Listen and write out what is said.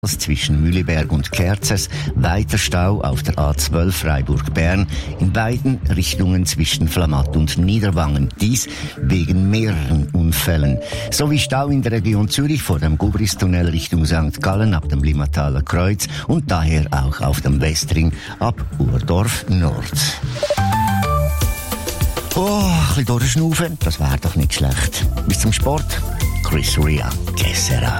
zwischen Mühleberg und Kerzers, weiter Stau auf der A12 Freiburg-Bern in beiden Richtungen zwischen Flamatt und Niederwangen. Dies wegen mehreren Unfällen. Sowie Stau in der Region Zürich vor dem Gubristunnel Richtung St. Gallen ab dem Limmataler Kreuz und daher auch auf dem Westring ab Urdorf Nord. Oh, ein bisschen durchschnaufen, das wäre doch nicht schlecht. Bis zum Sport. Chris Ria, que sera?